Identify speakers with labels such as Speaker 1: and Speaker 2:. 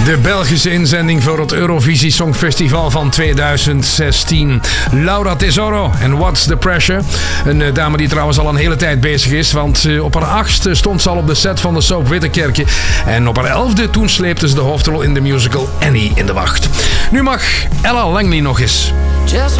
Speaker 1: De Belgische inzending voor het Eurovisie Songfestival van 2016. Laura Tesoro en What's the Pressure. Een dame die trouwens al een hele tijd bezig is. Want op haar 8e stond ze al op de set van de soap Wittekerke. En op haar 11e toen sleepte ze de hoofdrol in de musical Annie in de wacht. Nu mag Ella Langley nog eens.
Speaker 2: Just